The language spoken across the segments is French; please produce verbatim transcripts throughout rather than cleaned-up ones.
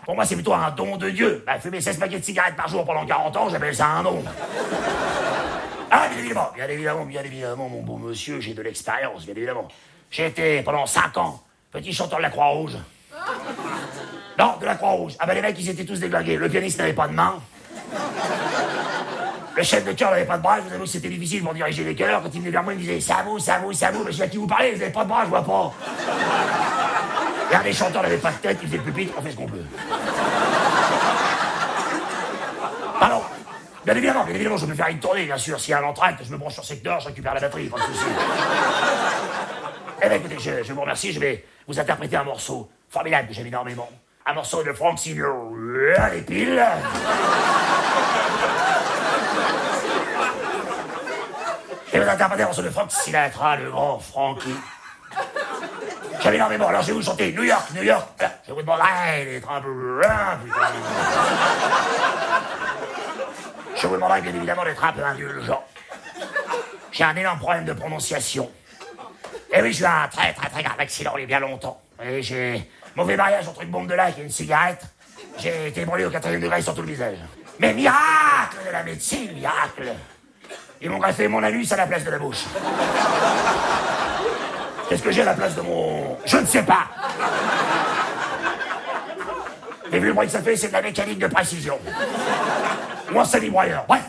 Pour moi, c'est plutôt un don de Dieu. Bah, fumer seize paquets de cigarettes par jour pendant quarante ans, j'appelle ça un don. Ah, bien évidemment, bien évidemment, bien évidemment, mon beau monsieur, j'ai de l'expérience, bien évidemment. J'ai été, pendant cinq ans, petit chanteur de la Croix-Rouge. Non, de la Croix-Rouge. Ah ben les mecs, ils étaient tous déglingués. Le pianiste n'avait pas de main. Le chef de chœur n'avait pas de bras. Je vous avoue que c'était difficile pour diriger les chœurs. Quand il venait vers moi, il me disait « Ça vous, ça vous, ça vous ». Mais je dis « À qui vous parlez? Vous n'avez pas de bras, je vois pas. » Et un des chanteurs n'avait pas de tête, il faisait le pupitre, on fait ce qu'on peut. Pardon. Bien évidemment, bien évidemment, je peux faire une tournée, bien sûr. S'il y a un entracte, je me branche sur secteur, je récupère la batterie, pas de souci. Eh bien, écoutez, je, je vous remercie, je vais vous interpréter un morceau formidable que j'aime énormément. Un morceau de Frank Sinatra, les piles. Je vais vous interpréter un morceau de Frank Sinatra, le grand Frankie. J'aime énormément, alors je vais vous chanter New York, New York. Je vous demanderai d'être un peu... Je vous demanderai bien évidemment d'être un peu indulgent. J'ai un énorme problème de prononciation. Et oui, j'ai eu un très très très grave accident il y a bien longtemps. Et j'ai mauvais mariage entre une bombe de lac et une cigarette. J'ai été brûlé au quatrième degré sur tout le visage. Mais miracle de la médecine, miracle. Ils m'ont greffé mon anus à la place de la bouche. Qu'est-ce que j'ai à la place de mon... Je ne sais pas. Et vu le bruit que ça fait, c'est de la mécanique de précision. Ou un salibroyeur, bref.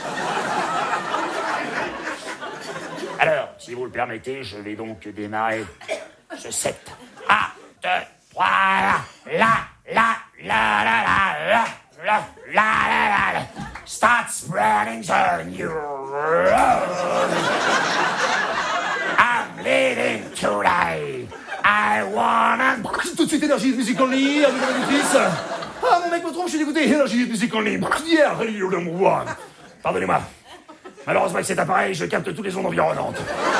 Alors, si vous le permettez, je vais donc démarrer ce set. Un, deux, trois, la, la, la, la, la, la, la, la, la, la. Start spreading the new world. I'm leaving today. I wanna... Tout de suite, Énergie Music Only, avec la auditrice. Ah, mon mec me trompe, je suis dégoûté. Énergie Music Only. Hier, radio number one. Pardonnez-moi. Malheureusement, avec cet appareil, je capte toutes les ondes environnantes.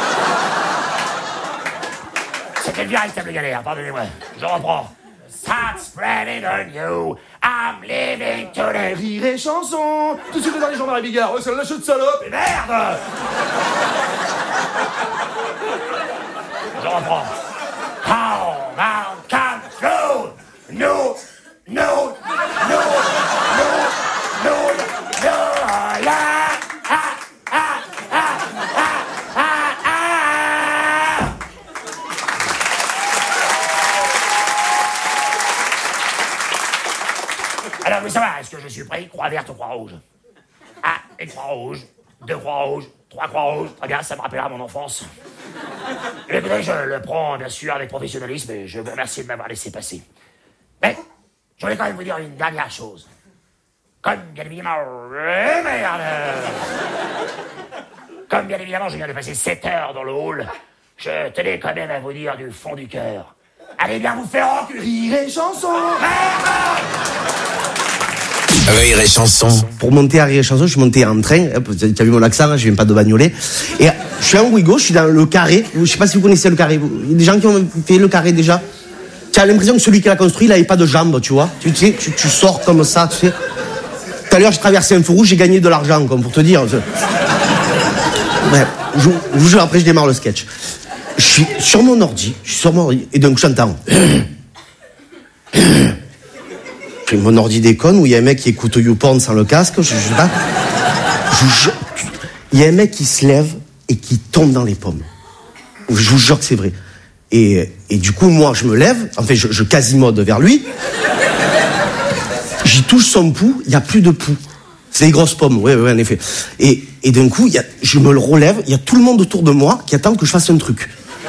C'était une véritable galère, pardonnez-moi. Je reprends. Start spreading on you. I'm leaving today. Rire et chanson. Tout de suite dans les gendarmes Bigard. Oh, c'est la chute salope. Et merde. Je reprends. How now come through. No, no, no, no, no, no, yeah. Ah, ah, ah, ah, ah, ah. Alors, vous savez, est-ce que je suis prêt? Croix verte ou croix rouge? Ah, une croix rouge, deux croix rouges, trois croix rouges. Très bien, ça me rappellera mon enfance. Et écoutez, je le prends, bien sûr, avec professionnalisme et je vous remercie de m'avoir laissé passer. Mais, je voulais quand même vous dire une dernière chose. Comme, bien évidemment... Euh, merde. Comme, bien évidemment, je viens de passer sept heures dans le hall, je tenais quand même à vous dire du fond du cœur. Allez bien vous faire enculer. Rire et chanson. Merde. Rire et chanson. Pour monter à Rire et chanson, je suis monté en train. Tu as vu mon accent, je viens pas de Bagnolet. Et je suis en Ouigo, je suis dans le carré. Je sais pas si vous connaissez le carré. Il y a des gens qui ont fait le carré déjà. Tu as l'impression que celui qui l'a construit, il avait pas de jambes, tu vois. Tu sais, tu, tu sors comme ça, tu sais. Tout à l'heure, j'ai traversé un feu rouge, j'ai gagné de l'argent, comme pour te dire. Je... Ouais, je, je vous jure, après, je démarre le sketch. Je suis sur mon ordi, je suis sur mon ordi, et donc j'entends. Mon ordi déconne, où il y a un mec qui écoute YouPorn sans le casque, je, je sais pas. Je, je, il y a un mec qui se lève et qui tombe dans les pommes. Je vous jure que c'est vrai. Et, et du coup, moi, je me lève, enfin, je, je quasi-mode vers lui. J'y touche son pouls, il n'y a plus de pouls. C'est des grosses pommes, oui, oui, en effet. Et, et d'un coup, y a, je me le relève, il y a tout le monde autour de moi qui attend que je fasse un truc.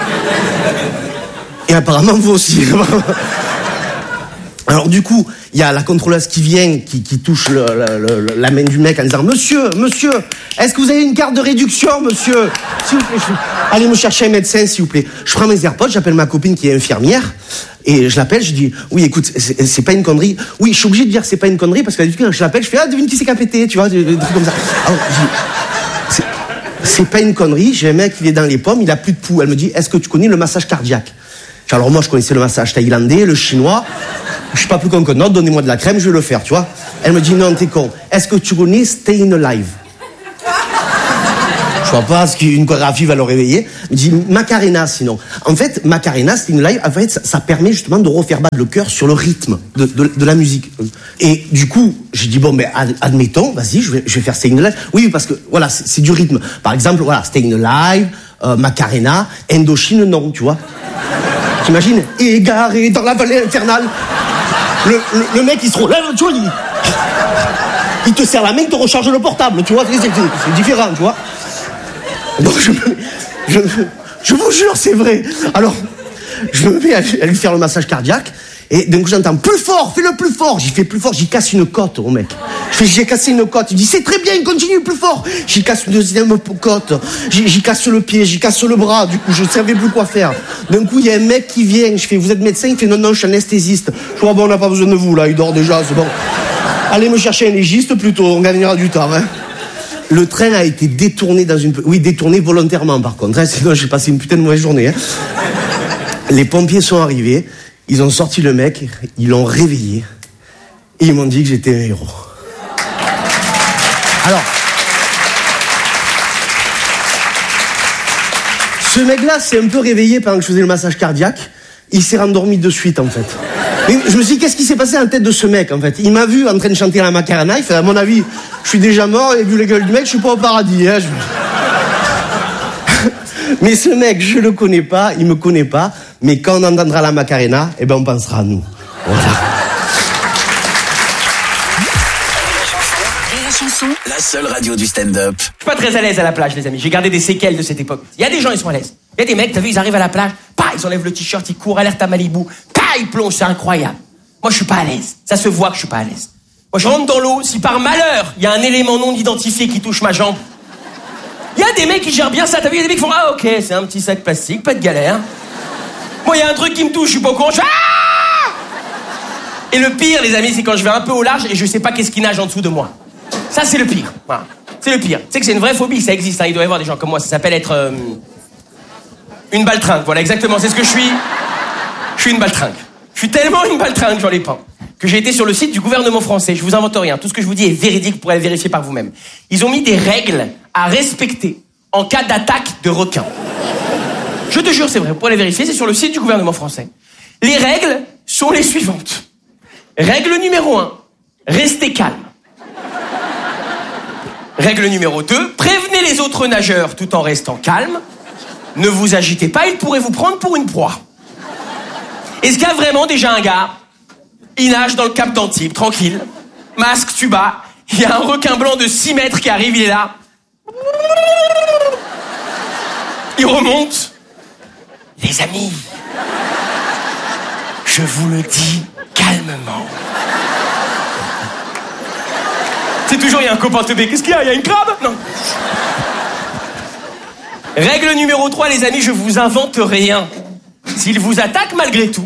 Et apparemment, vous aussi. Alors du coup, il y a la contrôleuse qui vient, qui, qui touche le, le, le, la main du mec en disant « Monsieur, monsieur, est-ce que vous avez une carte de réduction, monsieur ?» S'il vous plaît, je... allez me chercher un médecin, s'il vous plaît. Je prends mes AirPods, j'appelle ma copine qui est infirmière, et je l'appelle, je dis « Oui, écoute, c'est, c'est pas une connerie. » Oui, je suis obligé de dire « C'est pas une connerie » parce que du coup, quand je l'appelle, je fais « Ah, devine qui c'est qui a pété ?» Tu vois, des, des trucs comme ça. Alors, je dis c'est, c'est pas une connerie, j'ai un mec, il est dans les pommes, il a plus de pouls. Elle me dit « Est-ce que tu connais le massage cardiaque ?» Alors moi, je connaissais le massage thaïlandais, le chinois. Je suis pas plus con que non, donnez-moi de la crème, je vais le faire, tu vois. Elle me dit, non, t'es con. Est-ce que tu connais Stayin' Alive? Je vois pas ce qu'une chorégraphie va le réveiller. Il me dit Macarena sinon. En fait, Macarena, c'est une live. En fait, ça, ça permet justement de refaire battre le cœur sur le rythme de, de, de la musique. Et du coup, j'ai dit bon, ben ad, admettons, vas-y, je vais, je vais faire Staying Alive. Oui, parce que voilà, c'est, c'est du rythme. Par exemple, voilà, Staying Alive, euh, Macarena, Indochine, non, tu vois. T'imagines? Égaré dans la vallée infernale. Le, le, le mec, il se relève, tu vois, il, il te serre la main, il te recharge le portable, tu vois, c'est, c'est, c'est différent, tu vois. Donc, je, je, je vous jure, c'est vrai. Alors, je me mets à, à lui faire le massage cardiaque, et d'un coup, j'entends plus fort, fais-le plus fort. J'y fais plus fort, j'y casse une côte au mec. Je fais, j'ai cassé une côte. Il dit, c'est très bien, continue plus fort. J'y casse une deuxième côte. J'y, j'y casse le pied, j'y casse le bras. Du coup, je ne savais plus quoi faire. D'un coup, il y a un mec qui vient. Je fais, vous êtes médecin? Il fait, non, non, je suis anesthésiste. Je vois, bon, on n'a pas besoin de vous, là. Il dort déjà, c'est bon. Allez me chercher un légiste plutôt, on gagnera du temps, hein. Le train a été détourné dans une... Oui, détourné volontairement, par contre. Hein, sinon, j'ai passé une putain de mauvaise journée. Hein. Les pompiers sont arrivés. Ils ont sorti le mec. Ils l'ont réveillé. Et ils m'ont dit que j'étais un héros. Alors... Ce mec-là s'est un peu réveillé pendant que je faisais le massage cardiaque. Il s'est rendormi de suite, en fait. Mais je me suis dit, qu'est-ce qui s'est passé en tête de ce mec, en fait? Il m'a vu en train de chanter la Macarena. Il fait, à mon avis, je suis déjà mort, et vu la gueule du mec, je suis pas au paradis. Hein, je... Mais ce mec, je le connais pas, il me connaît pas. Mais quand on entendra la Macarena, eh ben, on pensera à nous. Voilà. La seule radio du stand-up. Je suis pas très à l'aise à la plage, les amis. J'ai gardé des séquelles de cette époque. Il y a des gens, ils sont à l'aise. Il y a des mecs, t'as vu, ils arrivent à la plage, pas, ils enlèvent le t-shirt, ils courent, alerte à Malibu, pas, ils plongent, c'est incroyable. Moi, je suis pas à l'aise. Ça se voit que je suis pas à l'aise. Moi, je rentre dans l'eau, si par malheur, il y a un élément non identifié qui touche ma jambe. Il y a des mecs qui gèrent bien ça, t'as vu, il y a des mecs qui font, ah, ok, c'est un petit sac plastique, pas de galère. Moi, il y a un truc qui me touche, je suis pas au courant, je fais, ah! Et le pire, les amis, c'est quand je vais un peu au large et je sais pas qu'est-ce qui nage en dessous de moi. Ça, c'est le pire. Voilà. C'est le pire. Tu sais que c'est une vraie phobie, ça existe. Hein. Il doit y avoir des gens comme moi. Ça s'appelle être euh, une baltringue. Voilà, exactement. C'est ce que je suis. Je suis une baltringue. Je suis tellement une baltringue, j'en ai pas, que j'ai été sur le site du gouvernement français. Je vous invente rien. Tout ce que je vous dis est véridique. Vous pourrez le vérifier par vous-même. Ils ont mis des règles à respecter en cas d'attaque de requin. Je te jure, c'est vrai. Vous pourrez le vérifier. C'est sur le site du gouvernement français. Les règles sont les suivantes. Règle numéro un. Restez calme. Règle numéro deux, prévenez les autres nageurs tout en restant calme. Ne vous agitez pas, ils pourraient vous prendre pour une proie. Est-ce qu'il y a vraiment déjà un gars, il nage dans le cap d'Antibes, tranquille, masque, tuba, il y a un requin blanc de six mètres qui arrive, il est là. Il remonte. Les amis, je vous le dis calmement. C'est toujours, il y a un copain teubé. Qu'est-ce qu'il y a? Il y a une crabe? Non. Règle numéro trois, les amis, je vous invente rien. S'il vous attaque malgré tout,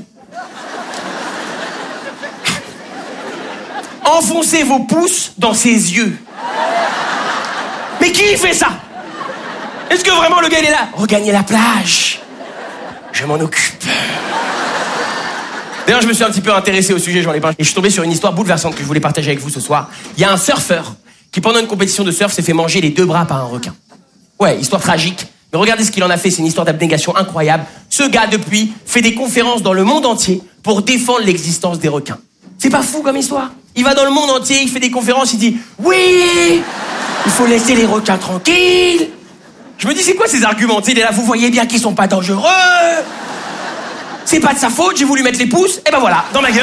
enfoncez vos pouces dans ses yeux. Mais qui fait ça? Est-ce que vraiment le gars il est là? Regagnez la plage. Je m'en occupe. D'ailleurs, je me suis un petit peu intéressé au sujet, j'en ai parlé. Et je suis tombé sur une histoire bouleversante que je voulais partager avec vous ce soir. Il y a un surfeur qui, pendant une compétition de surf, s'est fait manger les deux bras par un requin. Ouais, histoire tragique. Mais regardez ce qu'il en a fait, c'est une histoire d'abnégation incroyable. Ce gars, depuis, fait des conférences dans le monde entier pour défendre l'existence des requins. C'est pas fou comme histoire? Il va dans le monde entier, il fait des conférences, il dit « Oui, il faut laisser les requins tranquilles !» Je me dis, c'est quoi ces arguments? Il est là, vous voyez bien qu'ils sont pas dangereux. C'est pas de sa faute, j'ai voulu mettre les pouces, et ben voilà, dans ma gueule.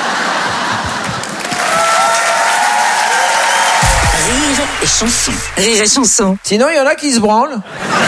Rire et chanson. Rire et chanson. Sinon, il y en a qui se branlent.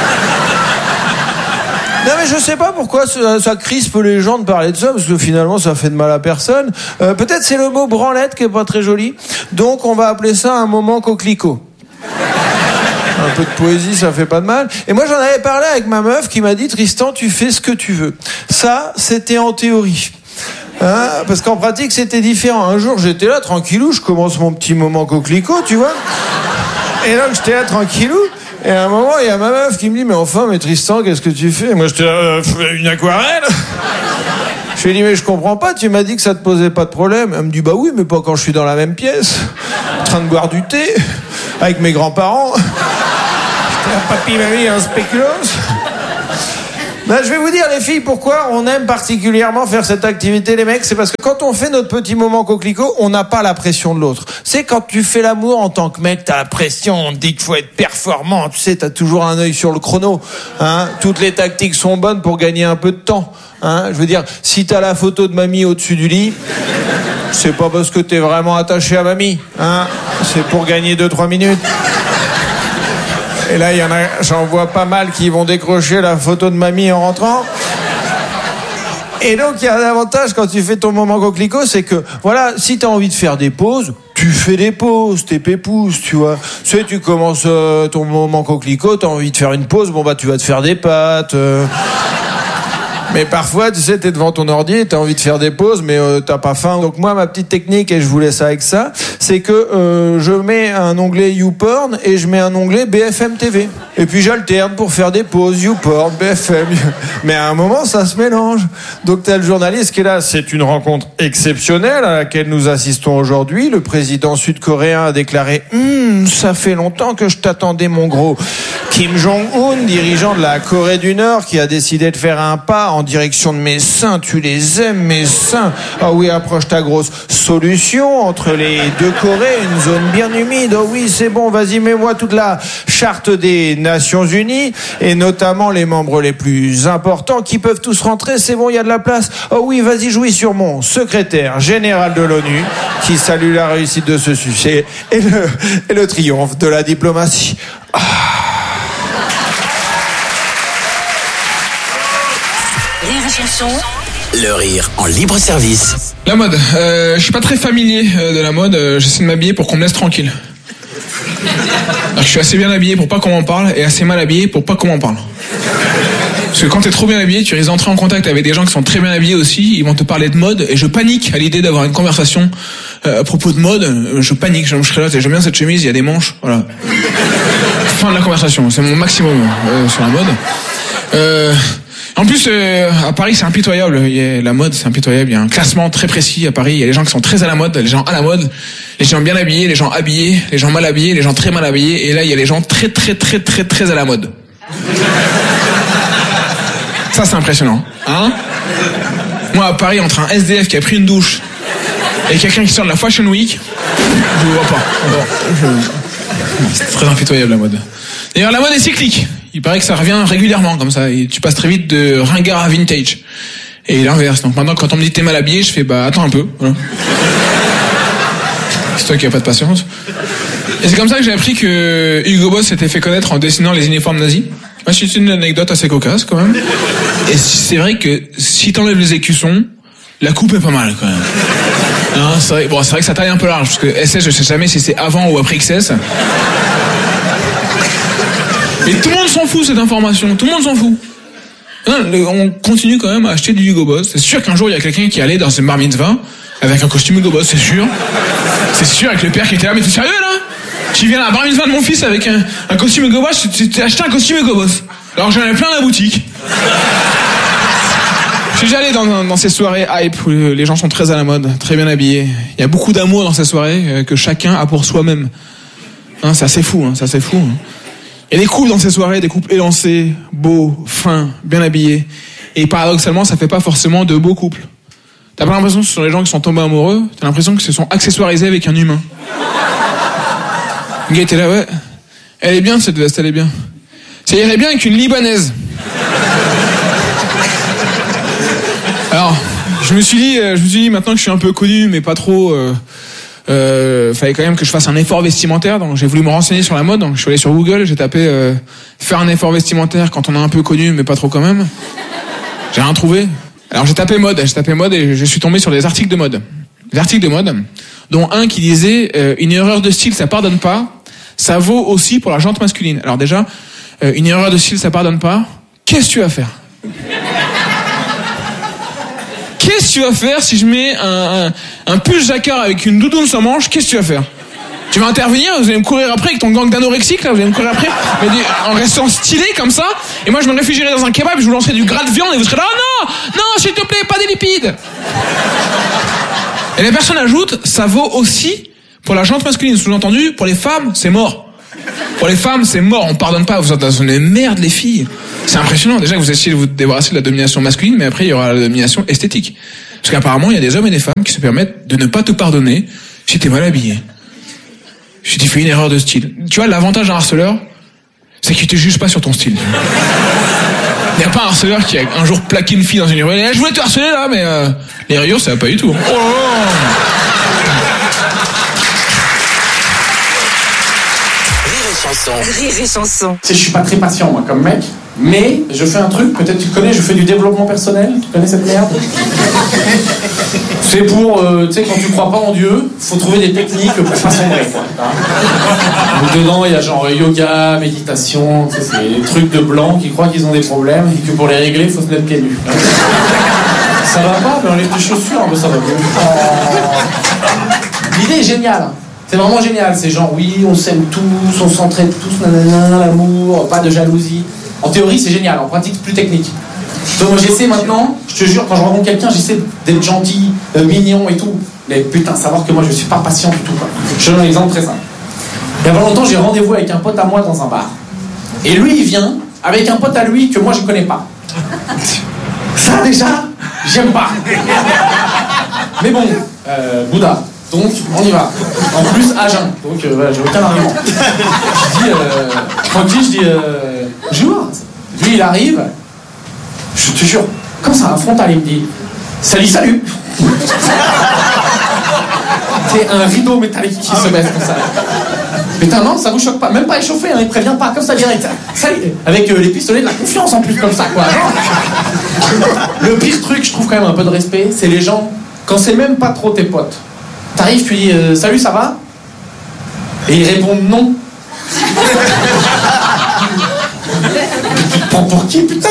Non mais je sais pas pourquoi ça, ça crispe les gens de parler de ça, parce que finalement ça fait de mal à personne. Euh, peut-être c'est le mot branlette qui est pas très joli, donc on va appeler ça un moment coquelicot. Un peu de poésie, ça fait pas de mal. Et moi, j'en avais parlé avec ma meuf qui m'a dit « Tristan, tu fais ce que tu veux. » Ça, c'était en théorie. Hein, parce qu'en pratique, c'était différent. Un jour, j'étais là, tranquillou, je commence mon petit moment coquelicot, tu vois. Et là, j'étais là, tranquillou. Et à un moment, il y a ma meuf qui me dit « Mais enfin, mais Tristan, qu'est-ce que tu fais ?» Et moi, j'étais là, euh, une aquarelle. Je lui ai dit « Mais je comprends pas, tu m'as dit que ça te posait pas de problème. » Elle me dit « Bah oui, mais pas quand je suis dans la même pièce, en train de boire du thé, avec mes grands-parents. » Papy, mamie, un spéculoos. Ben, je vais vous dire, les filles, pourquoi on aime particulièrement faire cette activité, les mecs. C'est parce que quand on fait notre petit moment coquelicot, on n'a pas la pression de l'autre. C'est quand tu fais l'amour en tant que mec, t'as la pression, on te dit qu'il faut être performant. Tu sais, t'as toujours un œil sur le chrono. Hein. Toutes les tactiques sont bonnes pour gagner un peu de temps. Hein. Je veux dire, si t'as la photo de mamie au-dessus du lit, c'est pas parce que t'es vraiment attaché à mamie. Hein. C'est pour gagner deux trois minutes. Et là, il y en a, j'en vois pas mal qui vont décrocher la photo de mamie en rentrant. Et donc, il y a un avantage quand tu fais ton moment coquelicot, c'est que, voilà, si t'as envie de faire des pauses, tu fais des pauses, t'es pépouze, tu vois. Tu sais, tu commences euh, ton moment coquelicot, t'as envie de faire une pause, bon bah tu vas te faire des pâtes. Euh... Mais parfois, tu sais, t'es devant ton ordi, t'as envie de faire des pauses, mais euh, t'as pas faim. Donc moi, ma petite technique, et je vous laisse avec ça, c'est que euh, je mets un onglet YouPorn et je mets un onglet B F M T V. Et puis j'alterne pour faire des pauses, YouPorn, B F M. Mais à un moment, ça se mélange. Donc t'as le journaliste qui est là. C'est une rencontre exceptionnelle à laquelle nous assistons aujourd'hui. Le président sud-coréen a déclaré hm, « ça fait longtemps que je t'attendais, mon gros ». Kim Jong-un, dirigeant de la Corée du Nord, qui a décidé de faire un pas en direction de mes seins. Tu les aimes, mes seins? Ah oui, approche ta grosse. Solution entre les deux Corées, une zone bien humide. Oh oui, c'est bon, vas-y, mets-moi toute la charte des Nations Unies, et notamment les membres les plus importants qui peuvent tous rentrer. C'est bon, il y a de la place. Oh oui, vas-y, jouis sur mon secrétaire général de l'ONU, qui salue la réussite de ce succès et le, et le triomphe de la diplomatie. Ah. Le rire en libre service. La mode. Euh, je suis pas très familier euh, de la mode. Euh, j'essaie de m'habiller pour qu'on me laisse tranquille. Alors, je suis assez bien habillé pour pas qu'on m'en parle et assez mal habillé pour pas qu'on m'en parle. Parce que quand t'es trop bien habillé, tu risques d'entrer en contact avec des gens qui sont très bien habillés aussi. Ils vont te parler de mode et je panique à l'idée d'avoir une conversation euh, à propos de mode. Je panique. Je serai là. J'aime bien cette chemise. Il y a des manches. Voilà. Fin de la conversation. C'est mon maximum euh, sur la mode. Euh... En plus, euh, à Paris, c'est impitoyable. Il y a la mode, c'est impitoyable. Il y a un classement très précis à Paris. Il y a les gens qui sont très à la mode, les gens à la mode, les gens bien habillés, les gens habillés, les gens mal habillés, les gens très mal habillés. Et là, il y a les gens très, très, très, très, très à la mode. Ça, c'est impressionnant. Hein? Moi, à Paris, entre un S D F qui a pris une douche et quelqu'un qui sort de la Fashion Week, je ne vois pas. Bon, je... C'est très impitoyable, la mode. D'ailleurs, la mode est cyclique. Il paraît que ça revient régulièrement comme ça. Et tu passes très vite de ringard à vintage. Et l'inverse. Donc maintenant, quand on me dit t'es mal habillé, je fais bah attends un peu. Voilà. C'est toi qui n'as pas de patience. Et c'est comme ça que j'ai appris que Hugo Boss s'était fait connaître en dessinant les uniformes nazis. Moi, c'est une anecdote assez cocasse quand même. Et c'est vrai que si t'enlèves les écussons, la coupe est pas mal quand même. Hein, c'est vrai, bon, c'est vrai que ça taille un peu large parce que S S, je sais jamais si c'est avant ou après X S. Mais tout le monde s'en fout, cette information. Tout le monde s'en fout. Non, le, on continue quand même à acheter du Hugo Boss. C'est sûr qu'un jour, il y a quelqu'un qui allait dans une bar mitzvah avec un costume Hugo Boss, c'est sûr. C'est sûr, avec le père qui était là. Mais t'es sérieux, là? Tu viens à la bar mitzvah de mon fils avec un, un costume Hugo Boss, tu t'es acheté un costume Hugo Boss. Alors j'en ai plein à la boutique. Je suis déjà allé dans, dans ces soirées hype où les gens sont très à la mode, très bien habillés. Il y a beaucoup d'amour dans ces soirées euh, que chacun a pour soi-même. Hein, c'est assez fou, hein, c'est assez fou. Hein. Il y a des couples dans ces soirées, des couples élancés, beaux, fins, bien habillés. Et paradoxalement, ça fait pas forcément de beaux couples. T'as pas l'impression que ce sont les gens qui sont tombés amoureux, t'as l'impression qu'ils se sont accessoirisés avec un humain. Le gars était là, ouais. Elle est bien cette veste, elle est bien. Ça irait bien avec une Libanaise. Alors, je me suis dit, je me suis dit maintenant que je suis un peu connu, mais pas trop... Euh, Euh, fallait quand même que je fasse un effort vestimentaire, donc j'ai voulu me renseigner sur la mode, donc je suis allé sur Google, j'ai tapé euh, faire un effort vestimentaire quand on est un peu connu mais pas trop quand même. J'ai rien trouvé. Alors j'ai tapé mode, j'ai tapé mode et je suis tombé sur des articles de mode. Des articles de mode, dont un qui disait euh, une erreur de style ça pardonne pas, ça vaut aussi pour la jante masculine. Alors déjà, euh, une erreur de style ça pardonne pas, qu'est-ce que tu vas faire? Qu'est-ce que tu vas faire si je mets un, un, un pull jacquard avec une doudoune sans manche? Qu'est-ce que tu vas faire? Tu vas intervenir, vous allez me courir après avec ton gang d'anorexiques, là, vous allez me courir après, mais des, en restant stylé comme ça, et moi je me réfugierai dans un kebab, je vous lancerai du gras de viande, et vous serez là, oh non, non, s'il te plaît, pas des lipides. Et la personne ajoute, ça vaut aussi pour la jante masculine, sous-entendu, pour les femmes, c'est mort. Pour les femmes, c'est mort, on pardonne pas, vous êtes dans une merde, les filles. C'est impressionnant, déjà que vous essayez de vous débarrasser de la domination masculine, mais après il y aura la domination esthétique. Parce qu'apparemment, il y a des hommes et des femmes qui se permettent de ne pas te pardonner si t'es mal habillé. Si tu fais une erreur de style. Tu vois, l'avantage d'un harceleur, c'est qu'il te juge pas sur ton style. Il n'y a pas un harceleur qui a un jour plaqué une fille dans une rue. Eh, je voulais te harceler là, mais euh, les rayures, ça va pas du tout. Oh là là. Rire et chanson. Tu sais, je suis pas très patient, moi, comme mec, mais je fais un truc, peut-être tu connais, je fais du développement personnel, tu connais cette merde? C'est pour, euh, tu sais, quand tu crois pas en Dieu, faut trouver des techniques pour pas sombrer, quoi. Donc dedans, il y a genre yoga, méditation, tu sais, c'est des trucs de blancs qui croient qu'ils ont des problèmes et que pour les régler, il faut se mettre pieds nus. Ça va pas, mais enlève tes chaussures, mais ça va mieux. L'idée est géniale. C'est vraiment génial, c'est genre oui, on s'aime tous, on s'entraide tous, nanana, l'amour, pas de jalousie. En théorie, c'est génial, en pratique, c'est plus technique. Donc moi j'essaie maintenant, je te jure, quand je rencontre quelqu'un, j'essaie d'être gentil, euh, mignon et tout. Mais putain, savoir que moi je suis pas patient du tout, quoi. Je te donne un exemple très simple. Il y a pas longtemps, j'ai rendez-vous avec un pote à moi dans un bar. Et lui, il vient avec un pote à lui que moi je connais pas. Ça déjà, j'aime pas. Mais bon, euh, Bouddha. Donc, on y va. En plus, à jeun. Donc, euh, voilà, j'ai aucun argument. Je dis, euh, tranquille, je dis, euh, bonjour. Lui, il arrive. Je te jure, comme ça, un frontal, il me dit, salut, salut. C'est un rideau métallique qui se baisse comme ça. Putain, non, ça vous choque pas. Même pas échauffé, hein, il prévient pas, comme ça, direct. Salut. Avec euh, les pistolets de la confiance en plus, comme ça, quoi. Le pire truc, je trouve quand même un peu de respect, c'est les gens, quand c'est même pas trop tes potes. T'arrives, tu dis euh, salut, ça va? Et ils répondent non. Tu te prends pour qui, putain?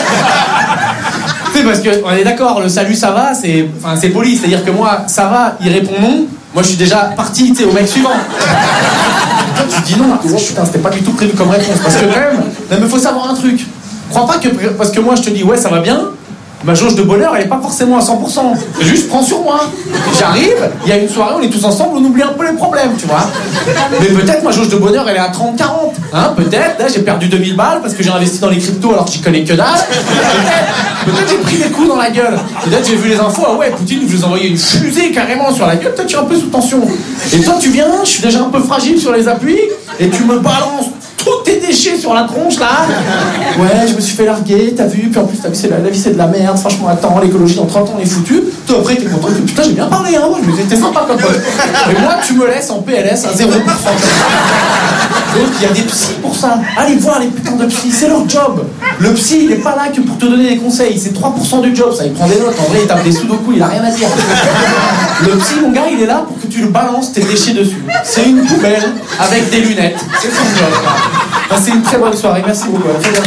Tu sais, parce que on est d'accord, le salut, ça va, c'est, enfin, c'est poli, c'est-à-dire que moi, ça va, il répond non. Moi, je suis déjà parti, tu sais, au mec suivant. Toi, tu dis non. Oh, putain, c'était pas du tout prévu comme réponse. Parce que quand même, non, mais faut savoir un truc. Crois pas que parce que moi, je te dis ouais, ça va bien. Ma jauge de bonheur, elle est pas forcément à cent pour cent. C'est juste, prends sur moi. J'arrive, il y a une soirée, on est tous ensemble, on oublie un peu les problèmes, tu vois. Mais peut-être ma jauge de bonheur, elle est à trente quarante. Hein, peut-être, là, j'ai perdu deux mille balles parce que j'ai investi dans les cryptos alors que j'y connais que dalle. Peut-être, peut-être j'ai pris des coups dans la gueule. Peut-être j'ai vu les infos, ah ouais, Poutine vous envoyait une fusée carrément sur la gueule, peut-être tu es un peu sous tension. Et toi, tu viens, je suis déjà un peu fragile sur les appuis, et tu me balances tous tes déchets sur la tronche là. Ouais, je me suis fait larguer, t'as vu, puis en plus t'as vu, c'est la, la vie c'est de la merde, franchement attends, l'écologie dans trente ans on est foutu. Toi après t'es content que putain j'ai bien parlé, hein, moi je me disais t'es sympa comme pote. Et moi tu me laisses en P L S à zéro pour cent. Donc il y a des psys pour ça. Allez voir les putains de psys, c'est leur job. Le psy il est pas là que pour te donner des conseils, c'est trois pour cent du job, ça il prend des notes, en vrai il tape des sudoku, il a rien à dire. Le psy mon gars il est là pour que tu le balances tes déchets dessus. C'est une poubelle avec des lunettes, c'est son job. Passez une très bonne soirée, merci beaucoup. Très bien.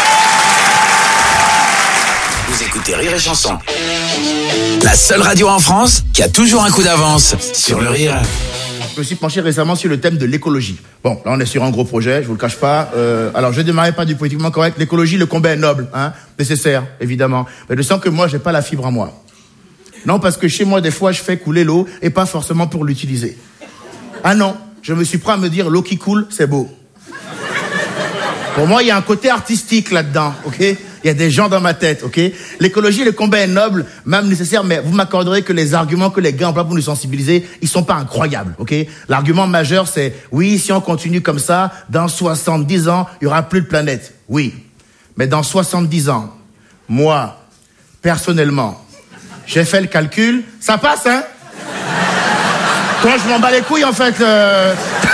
Vous écoutez Rire et Chanson. La seule radio en France qui a toujours un coup d'avance sur le rire. Je me suis penché récemment sur le thème de l'écologie. Bon, là on est sur un gros projet, je vous le cache pas. Euh, alors je ne démarrais pas du politiquement correct. L'écologie, le combat est noble, hein, nécessaire, évidemment. Mais je sens que moi, j'ai pas la fibre en moi. Non, parce que chez moi, des fois, je fais couler l'eau et pas forcément pour l'utiliser. Ah non, je me suis prêt à me dire l'eau qui coule, c'est beau. Pour moi, il y a un côté artistique là-dedans, ok? Il y a des gens dans ma tête, ok? L'écologie, le combat est noble, même nécessaire, mais vous m'accorderez que les arguments que les gars emploient pour nous sensibiliser, ils sont pas incroyables, ok? L'argument majeur, c'est, oui, si on continue comme ça, dans soixante-dix ans, il y aura plus de planète. Oui. Mais dans soixante-dix ans, moi, personnellement, j'ai fait le calcul, ça passe, hein? Toi, je m'en bats les couilles, en fait, euh...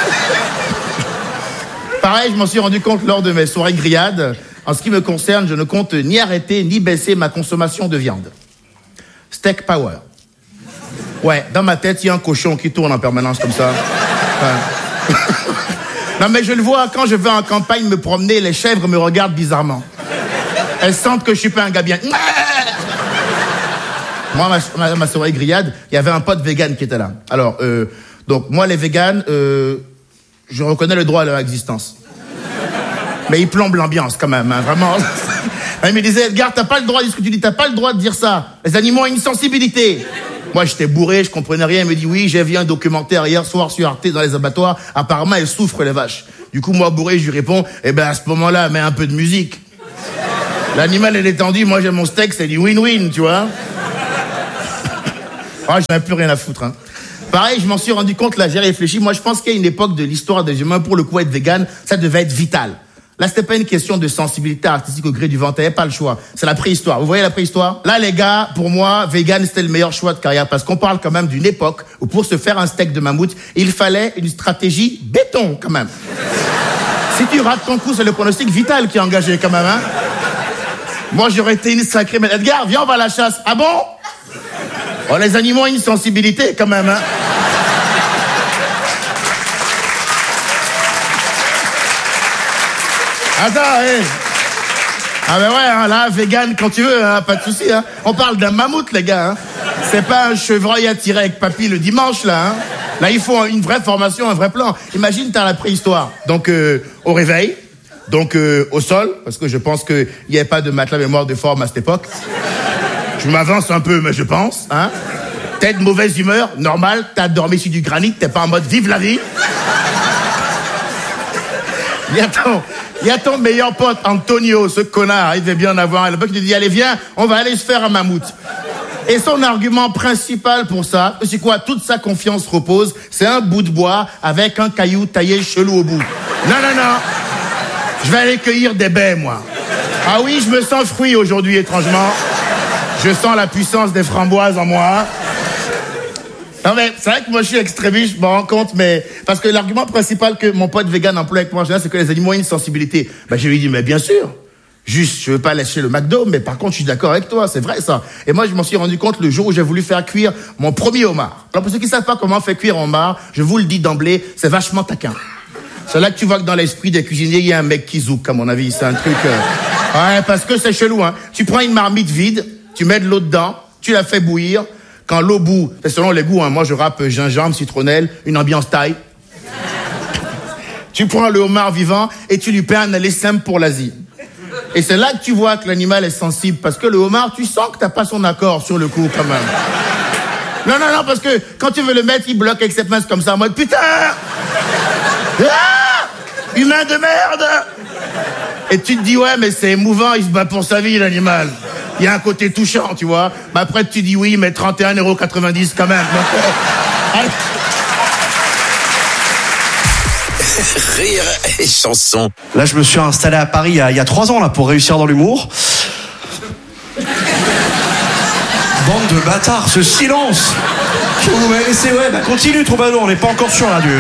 Pareil, je m'en suis rendu compte lors de mes soirées grillades. En ce qui me concerne, je ne compte ni arrêter ni baisser ma consommation de viande. Steak power. Ouais, dans ma tête, il y a un cochon qui tourne en permanence comme ça. Enfin... Non mais je le vois, quand je vais en campagne me promener, les chèvres me regardent bizarrement. Elles sentent que je suis pas un gars bien. Moi, ma, ma, ma soirée grillade, il y avait un pote vegan qui était là. Alors, euh, donc moi les véganes... Euh, je reconnais le droit à leur existence. Mais ils plombent l'ambiance quand même, hein, vraiment. Il me disait, Edgar, t'as pas le droit de dire ce que tu dis, t'as pas le droit de dire ça. Les animaux ont une sensibilité. Moi, j'étais bourré, je comprenais rien. Il me dit, oui, j'ai vu un documentaire hier soir sur Arte dans les abattoirs. Apparemment, elles souffrent, les vaches. Du coup, moi, bourré, je lui réponds, eh ben, à ce moment-là, mets un peu de musique. L'animal, elle est tendue, moi, j'ai mon steak, c'est du win-win, tu vois. Ah, j'en ai plus rien à foutre, hein. Pareil, je m'en suis rendu compte, là, j'ai réfléchi. Moi, je pense qu'il y a une époque de l'histoire des humains, pour le coup, être vegan, ça devait être vital. Là, c'était pas une question de sensibilité artistique au gré du vent, t'avais pas le choix. C'est la préhistoire. Vous voyez la préhistoire? Là, les gars, pour moi, vegan, c'était le meilleur choix de carrière, parce qu'on parle quand même d'une époque où pour se faire un steak de mammouth, il fallait une stratégie béton, quand même. Si tu rates ton coup, c'est le pronostic vital qui est engagé, quand même, hein. Moi, j'aurais été une sacrée... Mais Edgar, viens, on va à la chasse. Ah bon? Oh, les animaux ont une sensibilité, quand même, hein. Attends, hé. Hey. Ah ben ouais, hein, là, vegan quand tu veux, hein, pas de souci. Hein. On parle d'un mammouth, les gars. Hein. C'est pas un chevreuil à tirer avec papy le dimanche, là. Hein. Là, il faut une vraie formation, un vrai plan. Imagine, t'as la préhistoire. Donc, euh, au réveil, donc euh, au sol, parce que je pense qu'il n'y avait pas de matelas mémoire de forme à cette époque. Je m'avance un peu, mais je pense. Hein. T'es de mauvaise humeur, normal, t'as dormi sur du granit, t'es pas en mode vive la vie. Il y a ton, il y a ton meilleur pote, Antonio, ce connard, il devait bien en avoir. Le pote qui te dit, allez, viens, on va aller se faire un mammouth. Et son argument principal pour ça, c'est quoi? Toute sa confiance repose, c'est un bout de bois avec un caillou taillé chelou au bout. Non, non, non. Je vais aller cueillir des baies, moi. Ah oui, je me sens fruit aujourd'hui, étrangement. Je sens la puissance des framboises en moi. Non mais c'est vrai que moi je suis extrémiste, je me rends compte, mais parce que l'argument principal que mon pote vegan emploie avec moi en général, c'est que les animaux ont une sensibilité. Ben je lui dis, mais bien sûr, juste je veux pas lâcher le McDo, mais par contre je suis d'accord avec toi, c'est vrai ça. Et moi je m'en suis rendu compte le jour où j'ai voulu faire cuire mon premier homard. Alors pour ceux qui savent pas comment on fait cuire un homard, je vous le dis d'emblée, c'est vachement taquin. C'est là que tu vois que dans l'esprit des cuisiniers, il y a un mec qui zouk, à mon avis, c'est un truc... Euh... Ouais, parce que c'est chelou, hein. Tu prends une marmite vide, tu mets de l'eau dedans, tu la fais bouillir. Quand l'eau bout, c'est selon les goûts, hein. Moi je rappe gingembre, citronnelle, une ambiance thaï. Tu prends le homard vivant et tu lui paies un aller simple pour l'Asie. Et c'est là que tu vois que l'animal est sensible, parce que le homard, tu sens que t'as pas son accord sur le coup quand même. Non, non, non, parce que quand tu veux le mettre, il bloque avec cette main comme ça, en mode putain, ah, humain de merde. Et tu te dis ouais, mais c'est émouvant, il se bat pour sa vie l'animal. Il y a un côté touchant, tu vois. Mais après, tu dis oui, mais trente et un euros quatre-vingt-dix quand même. Donc, Rire et chanson. Là, je me suis installé à Paris il y a, il y a trois ans là, pour réussir dans l'humour. Bande de bâtards, ce silence que vous m'avez laissé. Ouais, bah continue, Troubadour, on n'est pas encore sûr là du...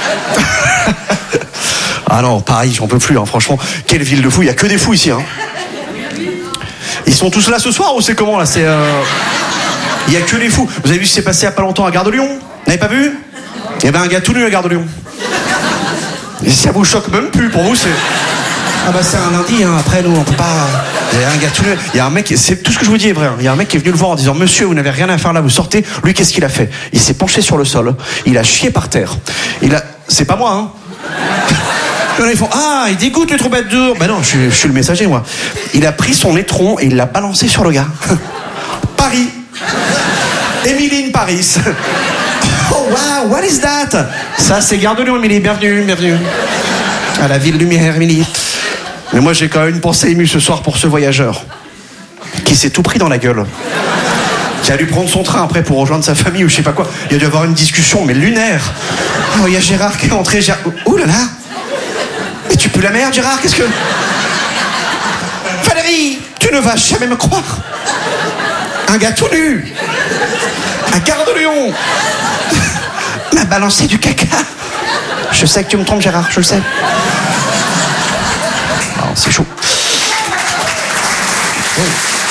Ah non, Paris, j'en peux plus, hein, franchement. Quelle ville de fous, il y a que des fous ici, hein. Ils sont tous là ce soir ou c'est comment là? C'est euh... il y a que les fous. Vous avez vu ce qui s'est passé il y a pas longtemps à Gare de Lyon? Vous n'avez pas vu? Il y avait un gars tout nu à Gare de Lyon. Et ça vous choque même plus, pour vous c'est... Ah bah c'est un lundi, hein. Après nous on peut pas... Il y a un gars tout nu, il y a un mec, c'est tout ce que je vous dis est vrai, hein. Il y a un mec qui est venu le voir en disant monsieur vous n'avez rien à faire là, vous sortez. Lui qu'est-ce qu'il a fait? Il s'est penché sur le sol, il a chié par terre. Il a... C'est pas moi hein. Ils font ah il dégoûte le troubadour. Ben non je suis, je suis le messager moi. Il a pris son étron et il l'a balancé sur le gars. Paris. Émilie Paris. Oh wow, what is that? Ça c'est Gare de Lyon, Émilie, bienvenue, bienvenue. À la ville lumière, Émilie. Mais moi j'ai quand même une pensée émue ce soir pour ce voyageur qui s'est tout pris dans la gueule. Qui a dû prendre son train après pour rejoindre sa famille ou je sais pas quoi. Il a dû avoir une discussion mais lunaire. Oh il y a Gérard qui est entré. Gérard... Ouh là là. Et tu pues la merde, Gérard, qu'est-ce que... Valérie, tu ne vas jamais me croire. Un gars tout nu, à Gare de Lyon, m'a balancé du caca. Je sais que tu me trompes, Gérard, je le sais. Oh, c'est chaud. Oh.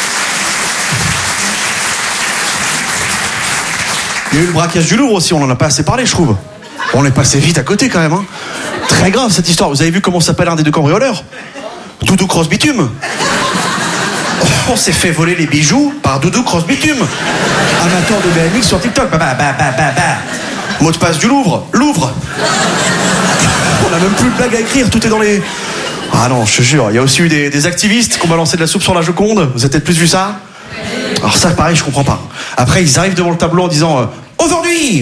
Il y a eu le braquage du Louvre aussi, on en a pas assez parlé, je trouve. On est passé vite à côté quand même, hein. Très grave cette histoire. Vous avez vu comment s'appelle un des deux cambrioleurs? Doudou Cross Bitume. On s'est fait voler les bijoux par Doudou Cross Bitume. Amateur de B M X sur TikTok. Bah, bah, bah, bah, bah, bah. Mot de passe du Louvre. Louvre. On a même plus de blague à écrire. Tout est dans les... Ah non, je te jure. Il y a aussi eu des, des activistes qui ont balancé de la soupe sur la Joconde. Vous avez peut-être plus vu ça? Alors ça, pareil, je comprends pas. Après, ils arrivent devant le tableau en disant euh, « Aujourd'hui !»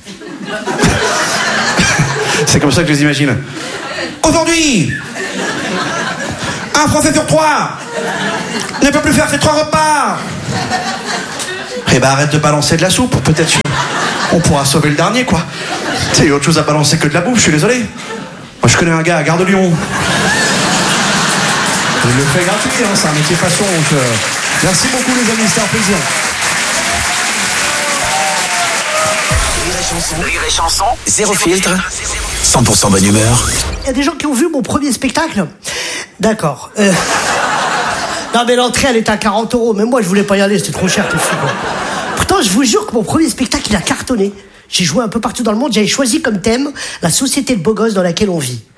C'est comme ça que je les imagine. Aujourd'hui, un Français sur trois ne peut plus faire ses trois repas. Eh ben arrête de balancer de la soupe, peut-être on pourra sauver le dernier, quoi. Tu sais, autre chose à balancer que de la bouffe, je suis désolé. Moi je connais un gars à Gare de Lyon. Il le fait gratuit, hein, c'est un métier passion, donc euh, merci beaucoup les amis, c'était un plaisir. Rire et chanson, zéro filtre, cent pour cent bonne humeur. Il y a des gens qui ont vu mon premier spectacle. D'accord. Euh... Non mais l'entrée elle était à quarante euros. Même moi je voulais pas y aller, c'était trop cher, t'es fou quoi. Pourtant je vous jure que mon premier spectacle il a cartonné. J'ai joué un peu partout dans le monde. J'avais choisi comme thème la société de beaux gosses dans laquelle on vit.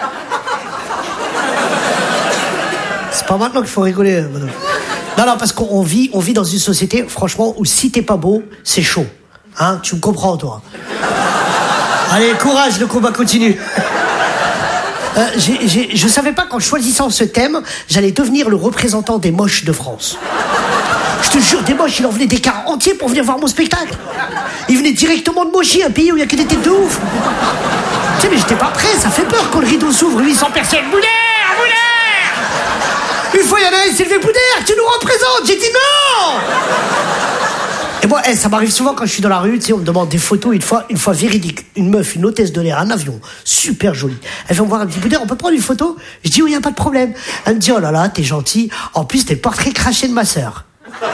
C'est pas maintenant qu'il faut rigoler, madame. Non non parce qu'on vit, on vit dans une société franchement où si t'es pas beau c'est chaud. Hein, tu me comprends toi. Allez courage, le combat continue. Euh, j'ai, j'ai, je savais pas qu'en choisissant ce thème, j'allais devenir le représentant des moches de France. Je te jure, des moches, il en venait des cars entiers pour venir voir mon spectacle. Ils venaient directement de Mochi, un pays où il y a que des têtes de ouf. Tu sais, mais j'étais pas prêt, ça fait peur quand le rideau s'ouvre, huit cents personnes. Boudère, Boudère! Une fois, il y en a un, il s'est levé, Boudère, tu nous représentes. J'ai dit non! Et moi, hey, ça m'arrive souvent quand je suis dans la rue, tu sais, on me demande des photos, une fois, une fois véridique, une meuf, une hôtesse de l'air, un avion, super jolie. Elle vient me voir, elle me dit, Boudère, on peut prendre une photo? Je dis, oui, y a pas de problème. Elle me dit, oh là là, t'es gentil. En plus, t'es le portrait craché de ma sœur.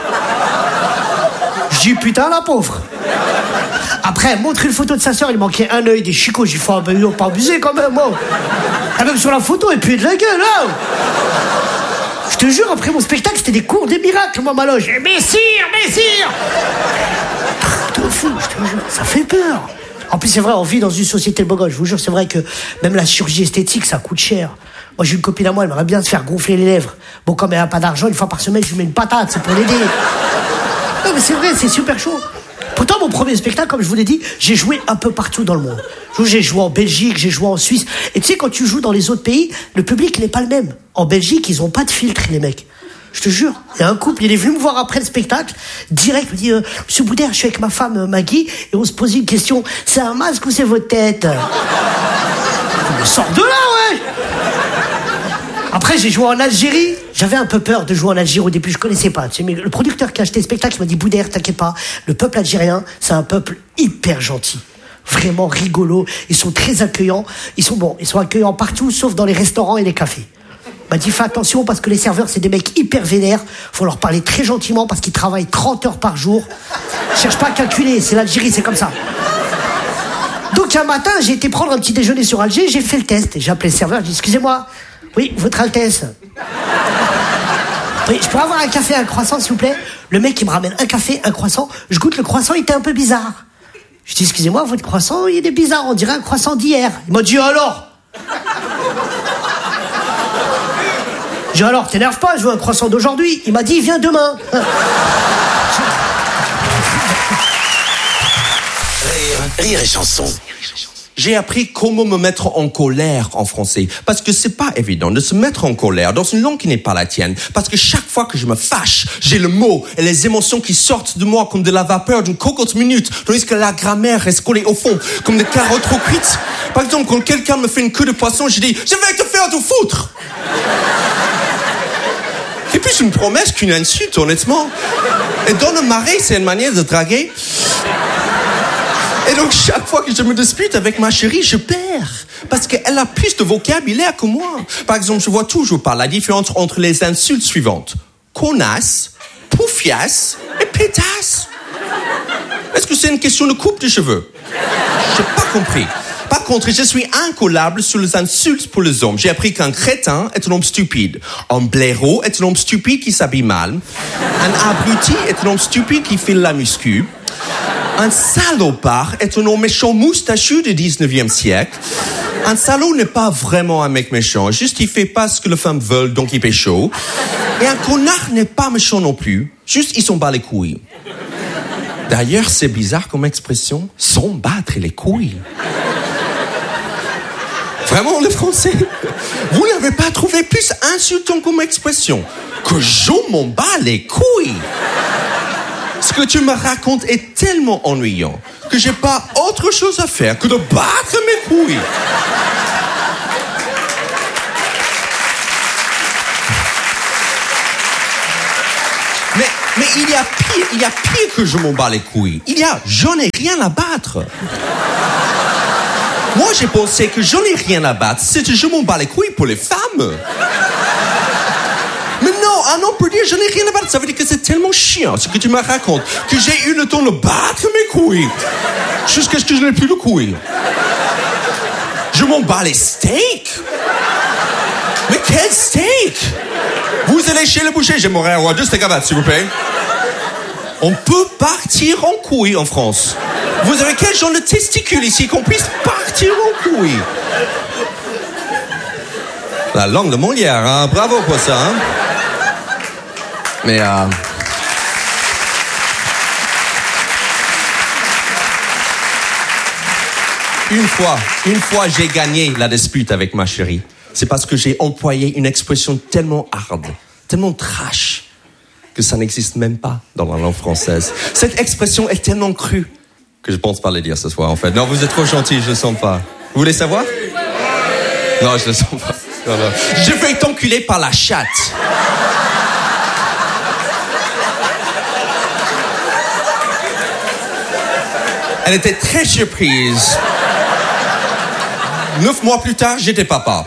Je dis, putain, la pauvre. Après, elle montre une photo de sa sœur, il manquait un œil, des chicots. J'ai dit, faut pas abuser quand même, moi. Et même sur la photo, elle puait de la gueule, hein. Je te jure, après mon spectacle, c'était des cours des miracles, moi, ma loge. Messire, messire! Truc de fou, je te jure, ça fait peur. En plus, c'est vrai, on vit dans une société de beaux gosses. Je vous jure, c'est vrai que même la chirurgie esthétique, ça coûte cher. Moi, j'ai une copine à moi, elle aimerait bien se faire gonfler les lèvres. Bon, comme elle a pas d'argent, une fois par semaine, je lui mets une patate, c'est pour l'aider. Non, mais c'est vrai, c'est super chaud. Pourtant, mon premier spectacle, comme je vous l'ai dit, j'ai joué un peu partout dans le monde. J'ai joué en Belgique, j'ai joué en Suisse. Et tu sais, quand tu joues dans les autres pays, le public n'est pas le même. En Belgique, ils ont pas de filtre, les mecs. Je te jure. Il y a un couple, il est venu me voir après le spectacle. Direct, il me dit, euh, Monsieur Boudère, je suis avec ma femme euh, Maggie, et on se pose une question. C'est un masque ou c'est votre tête? On sort de là, ouais. Après, j'ai joué en Algérie. J'avais un peu peur de jouer en Algérie au début, je connaissais pas. Tu sais, mais le producteur qui a acheté le spectacle, il m'a dit, Boudère, t'inquiète pas. Le peuple algérien, c'est un peuple hyper gentil. Vraiment rigolo. Ils sont très accueillants. Ils sont bon, ils sont accueillants partout, sauf dans les restaurants et les cafés. Il m'a dit, fais attention parce que les serveurs, c'est des mecs hyper vénères. Faut leur parler très gentiment parce qu'ils travaillent trente heures par jour. Cherche pas à calculer, c'est l'Algérie, c'est comme ça. Donc un matin, j'ai été prendre un petit déjeuner sur Alger, j'ai fait le test. Et j'ai appelé le serveur, j'ai dit, excusez-moi, oui, votre Altesse. Oui, je pourrais avoir un café et un croissant, s'il vous plaît? Le mec, il me ramène un café, un croissant. Je goûte le croissant, il était un peu bizarre. Je dis, excusez-moi, votre croissant, il est bizarre, on dirait un croissant d'hier. Il m'a dit, alors? J'ai dit, alors, t'énerve pas, je veux un croissant d'aujourd'hui. Il m'a dit, viens demain. Rire, rire et chanson. J'ai appris comment me mettre en colère en français. Parce que c'est pas évident de se mettre en colère dans une langue qui n'est pas la tienne. Parce que chaque fois que je me fâche, j'ai le mot et les émotions qui sortent de moi comme de la vapeur d'une cocotte minute. Tandis que la grammaire reste collée au fond, comme des carottes trop cuites. Par exemple, quand quelqu'un me fait une queue de poisson, je dis, je vais te faire tout foutre. C'est plus une promesse qu'une insulte, honnêtement. Et dans le marais, c'est une manière de draguer. Et donc, chaque fois que je me dispute avec ma chérie, je perds. Parce qu'elle a plus de vocabulaire que moi. Par exemple, je vois toujours pas la différence entre les insultes suivantes. Connasse, poufiasse et pétasse. Est-ce que c'est une question de coupe de cheveux? J'ai pas compris. Par contre, je suis incollable sur les insultes pour les hommes. J'ai appris qu'un crétin est un homme stupide. Un blaireau est un homme stupide qui s'habille mal. Un abruti est un homme stupide qui file la muscu. Un salopard est un homme méchant moustachu du dix-neuvième siècle. Un salaud n'est pas vraiment un mec méchant, juste il fait pas ce que les femmes veulent, donc il pécho. Et un connard n'est pas méchant non plus, juste il s'en bat les couilles. D'ailleurs, c'est bizarre comme expression, s'en battre les couilles. Vraiment, les Français, vous n'avez pas trouvé plus insultant comme expression que je m'en bats les couilles. Ce que tu me racontes est tellement ennuyant que j'ai pas autre chose à faire que de battre mes couilles. Mais il y a pire, il y a pire que je m'en bats les couilles. Il y a, j'en ai rien à battre. Moi, j'ai pensé que j'en ai rien à battre. C'était je m'en bats les couilles pour les femmes. Mais non, un homme peut dire j'en ai rien à battre. Ça veut dire que c'est tellement chiant ce que tu me racontes que j'ai eu le temps de battre mes couilles jusqu'à ce que je n'ai plus de couilles. Je m'en bats les steaks. Mais quel steak? Vous allez chez le boucher, j'aimerais avoir deux steaks à battre, s'il vous plaît. On peut partir en couille en France. Vous avez quel genre de testicule ici qu'on puisse partir en couille? La langue de Molière, hein? Bravo pour ça, hein? Mais, euh... Une fois, une fois j'ai gagné la dispute avec ma chérie. C'est parce que j'ai employé une expression tellement hard, tellement trash, que ça n'existe même pas dans la langue française. Cette expression est tellement crue que je pense pas le dire ce soir, en fait. Non, vous êtes trop gentil, je le sens pas. Vous voulez savoir? Non, je le sens pas. Non, non. Je vais t'enculer par la chatte. Elle était très surprise. Neuf mois plus tard, j'étais papa.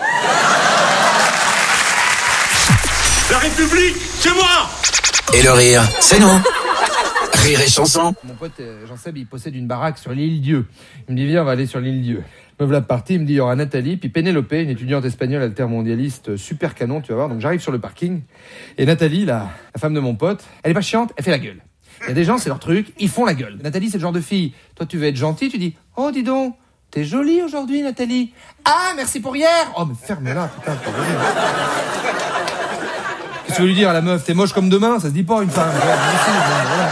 La République, c'est moi! Et le rire, c'est nous. Rire et chanson. Mon pote euh, Jean-Seb, il possède une baraque sur l'île Dieu. Il me dit, viens, on va aller sur l'île Dieu. Me voilà parti, il me dit, il y aura Nathalie, puis Pénélope, une étudiante espagnole altermondialiste super canon, tu vas voir. Donc j'arrive sur le parking, et Nathalie, la, la femme de mon pote, elle est pas chiante, elle fait la gueule. Il y a des gens, c'est leur truc, ils font la gueule. Nathalie, c'est le genre de fille, toi tu veux être gentil, tu dis, oh dis donc, t'es jolie aujourd'hui, Nathalie. Ah, merci pour hier. Oh, mais ferme-la, putain, t'es jolie. Qu'est-ce que tu veux lui dire à la meuf? T'es moche comme demain, ça se dit pas une femme. Voilà, voilà.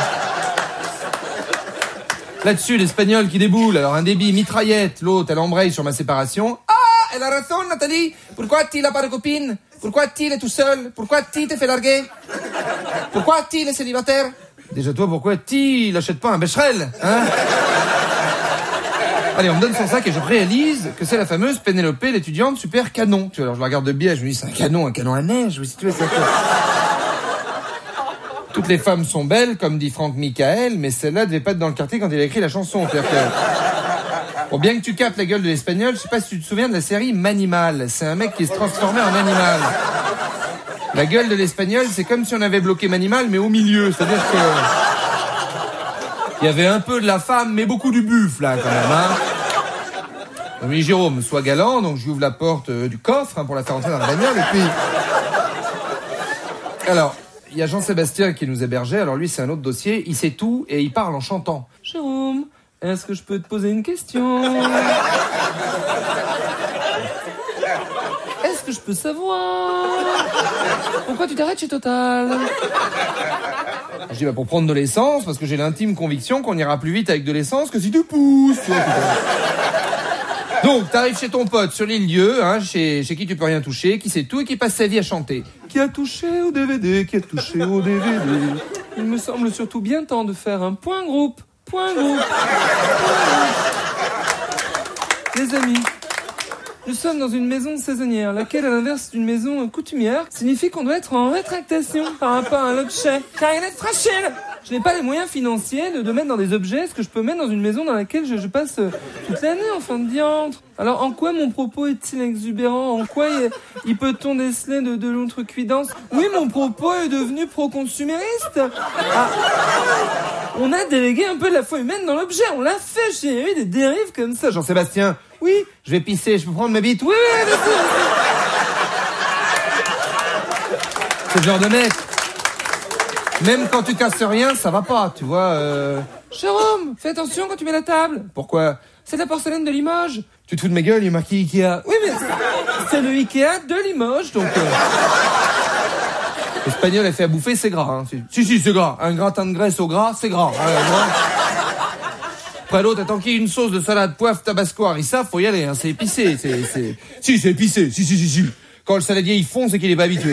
Là-dessus, l'espagnol qui déboule, alors un débit mitraillette, l'autre, elle embraye sur ma séparation. Ah, elle a raison, Nathalie. Pourquoi tu n'as pas de copine? Pourquoi tu es tout seul? Pourquoi tu t'es fait larguer? Pourquoi tu es célibataire? Déjà toi, pourquoi tu n'achètes pas un Becherel, hein? Allez, on me donne son sac et je réalise que c'est la fameuse Pénélope, l'étudiante super canon. Tu vois, alors je la regarde de biais, je me dis, c'est un canon, un canon à neige, je me dis, tu vois, c'est quoi? Toutes les femmes sont belles, comme dit Franck Michael, mais celle-là devait pas être dans le quartier quand il a écrit la chanson. C'est-à-dire que... Bon, bien que tu captes la gueule de l'espagnol, je sais pas si tu te souviens de la série Manimal. C'est un mec qui se transformait en animal. La gueule de l'espagnol, c'est comme si on avait bloqué Manimal, mais au milieu. C'est-à-dire que... Il y avait un peu de la femme, mais beaucoup du buff, là, quand même, hein. On me dit, Jérôme, sois galant, donc je lui ouvre la porte euh, du coffre, hein, pour la faire entrer dans la bagnole, et puis... Alors... Il y a Jean-Sébastien qui nous hébergeait, alors lui c'est un autre dossier, il sait tout et il parle en chantant. Jérôme, est-ce que je peux te poser une question? Est-ce que je peux savoir pourquoi tu t'arrêtes chez Total? Je dis bah pour prendre de l'essence, parce que j'ai l'intime conviction qu'on ira plus vite avec de l'essence que si tu pousses. Tu vois, donc, t'arrives chez ton pote sur l'île Dieu, hein, chez, chez qui tu peux rien toucher, qui sait tout et qui passe sa vie à chanter. Qui a touché au D V D, qui a touché au D V D. Il me semble surtout bien temps de faire un point groupe. Point groupe. Les amis, nous sommes dans une maison saisonnière, laquelle, à l'inverse d'une maison coutumière, signifie qu'on doit être en rétractation par rapport à un objet. Car il est fragile. Je n'ai pas les moyens financiers de, de mettre dans des objets ce que je peux mettre dans une maison dans laquelle je, je passe euh, toute l'année en fin de diantre. Alors en quoi mon propos est-il exubérant? En quoi il, il peut-on déceler de, de l'outrecuidance? Oui, mon propos est devenu pro-consumériste. Ah, on a délégué un peu de la foi humaine dans l'objet, on l'a fait, j'ai eu des dérives comme ça. Jean-Sébastien, oui, je vais pisser, je peux prendre ma bite? Oui, oui, bien sûr. C'est le genre de mec. Même quand tu casses rien, ça va pas, tu vois. Euh... Jérôme, fais attention quand tu mets la table. Pourquoi? C'est de la porcelaine de Limoges. Tu te fous de ma gueule, il y a marqué Ikea. Oui, mais c'est le Ikea de Limoges, donc... Euh... L'espagnol est fait à bouffer, c'est gras. Hein. Si, si, c'est gras. Un gratin de graisse au gras, c'est gras. Hein, après l'autre, attends qu'il y ait une sauce de salade, poivre, tabasco, harissa, faut y aller. Hein. C'est épicé. C'est, c'est... Si, c'est épicé. Si, si, si, si. Quand le saladier, il fond, c'est qu'il est pas habitué.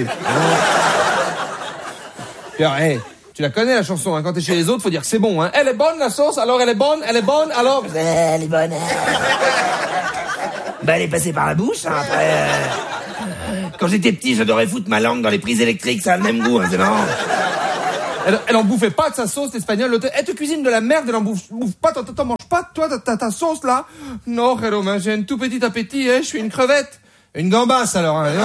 Alors, hey, tu la connais la chanson, hein, quand t'es chez les autres, faut dire que c'est bon, hein. Elle est bonne la sauce, alors elle est bonne, elle est bonne, alors... Elle est bonne. Bah elle est passée par la bouche, hein, après... Euh... Quand j'étais petit, j'adorais foutre ma langue dans les prises électriques, ça a le même goût, hein, c'est marrant. Elle, elle en bouffait pas de sa sauce, l'espagnole. L'autre, elle te cuisine de la merde, elle en bouffe, bouffe pas. T'en, t'en manges pas, toi, ta, ta, ta sauce, là? Non, Jérôme, hein, j'ai un tout petit appétit, hein, je suis une crevette. Une gambasse, alors, hein. Non,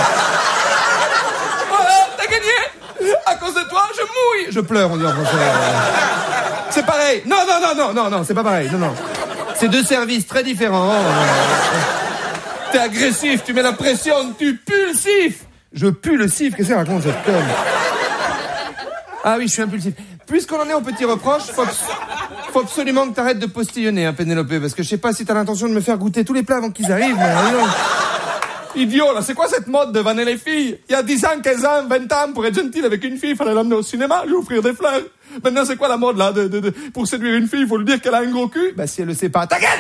voilà, t'as gagné! À cause de toi, je mouille! Je pleure, on dit en français. C'est pareil. Non, non, non, non, non, non, c'est pas pareil. Non, non. C'est deux services très différents. T'es agressif, tu mets la pression, tu pues le sif. Je pue le sif, qu'est-ce qu'elle raconte, cette conne? Ah oui, je suis impulsif. Puisqu'on en est au petit reproche, faut, abs- faut absolument que t'arrêtes de postillonner, hein, Pénélope, parce que je sais pas si t'as l'intention de me faire goûter tous les plats avant qu'ils arrivent, mais non. Idiot, là, c'est quoi cette mode de vanner les filles? Il y a dix ans, quinze ans, vingt ans, pour être gentil avec une fille, fallait l'amener au cinéma, lui offrir des fleurs. Maintenant, c'est quoi la mode, là, de, de, de, pour séduire une fille, faut lui dire qu'elle a un gros cul? Bah, si elle le sait pas, ta gueule!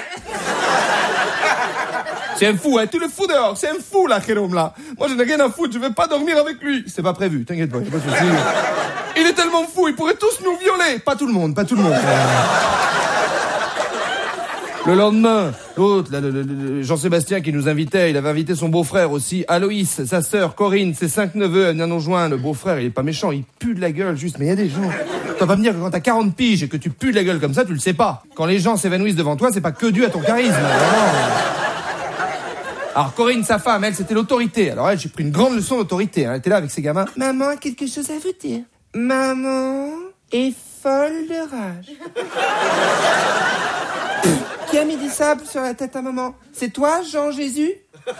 C'est un fou, hein, tu le fous dehors, c'est un fou, là, Jérôme, là. Moi, je n'ai rien à foutre, je vais pas dormir avec lui. C'est pas prévu, t'inquiète pas, y'a pas de souci. Il est tellement fou, il pourrait tous nous violer. Pas tout le monde, pas tout le monde. Le lendemain, l'autre, là, le, le, le Jean-Sébastien qui nous invitait, il avait invité son beau-frère aussi, Aloïs, sa sœur, Corinne, ses cinq neveux, à venir nous joindre. Le beau-frère, il est pas méchant, il pue de la gueule, juste, mais il y a des gens... Tu vas pas me dire que quand t'as quarante piges et que tu pues de la gueule comme ça, tu le sais pas. Quand les gens s'évanouissent devant toi, c'est pas que dû à ton charisme. Vraiment. Alors Corinne, sa femme, elle, c'était l'autorité. Alors elle, j'ai pris une grande leçon d'autorité. Elle était là avec ses gamins. Maman a quelque chose à vous dire. Maman est folle de rage. Qui a mis du sable sur la tête à maman? C'est toi, Jean-Jésus?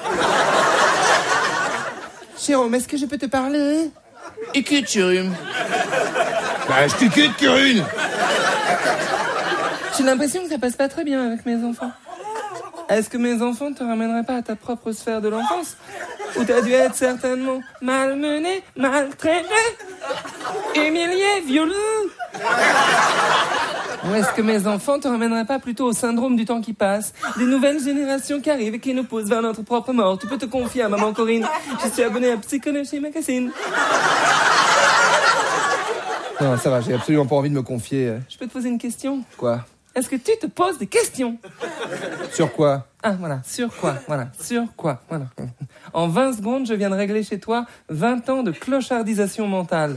Jérôme, est-ce que je peux te parler? Écoute, Jérôme. Bah, je t'écoute, Jérôme. J'ai l'impression que ça passe pas très bien avec mes enfants. Est-ce que mes enfants te ramèneraient pas à ta propre sphère de l'enfance? Où t'as dû être certainement malmené, maltraité, humilié, violé? Ou est-ce que mes enfants te ramèneraient pas plutôt au syndrome du temps qui passe, des nouvelles générations qui arrivent et qui nous poussent vers notre propre mort? Tu peux te confier à maman Corinne. Je suis abonné à Psychologie Magazine. Non, ça va, j'ai absolument pas envie de me confier. Je peux te poser une question? Quoi? Est-ce que tu te poses des questions? Sur quoi? Ah, voilà, sur quoi? Voilà, sur quoi? Voilà. En vingt secondes, je viens de régler chez toi vingt ans de clochardisation mentale.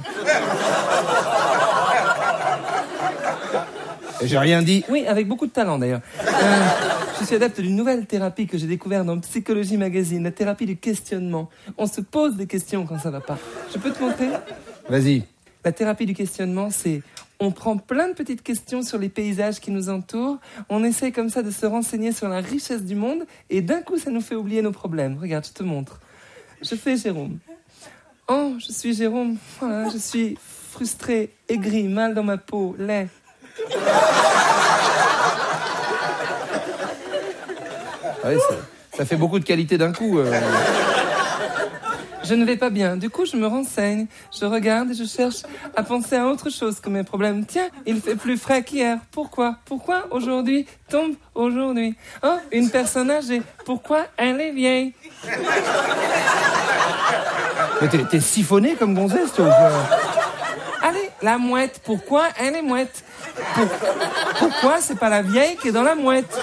J'ai rien dit. Oui, avec beaucoup de talent d'ailleurs. Euh, je suis adepte d'une nouvelle thérapie que j'ai découverte dans Psychologie Magazine, la thérapie du questionnement. On se pose des questions quand ça va pas. Je peux te montrer? Vas-y. La thérapie du questionnement, c'est... On prend plein de petites questions sur les paysages qui nous entourent, on essaie comme ça de se renseigner sur la richesse du monde, et d'un coup, ça nous fait oublier nos problèmes. Regarde, je te montre. Je fais Jérôme. Oh, je suis Jérôme. Voilà, je suis frustré, aigri, mal dans ma peau, laid. Ouais, ça, ça fait beaucoup de qualité d'un coup. Euh... Je ne vais pas bien. Du coup, je me renseigne. Je regarde et je cherche à penser à autre chose que mes problèmes. Tiens, il fait plus frais qu'hier. Pourquoi? Pourquoi aujourd'hui tombe aujourd'hui? Oh, une personne âgée. Pourquoi elle est vieille? Mais t'es, t'es siphonné comme gonzesse, toi. Allez, la mouette. Pourquoi elle est mouette? Pour... Pourquoi c'est pas la vieille qui est dans la mouette?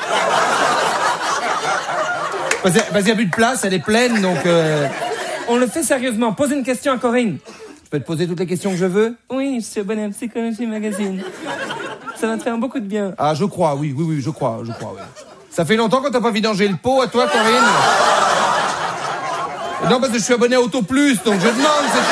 Parce qu'il n'y a plus de place, elle est pleine, donc... Euh... On le fait sérieusement. Pose une question à Corinne. Je peux te poser toutes les questions que je veux? Oui, je suis abonné à Psychologie Magazine. Ça va te faire beaucoup de bien. Ah, je crois, oui, oui, oui, je crois, je crois, oui. Ça fait longtemps que t'as pas vidangé le pot à toi, Corinne? Non, parce que je suis abonné à Auto Plus, donc je demande, c'est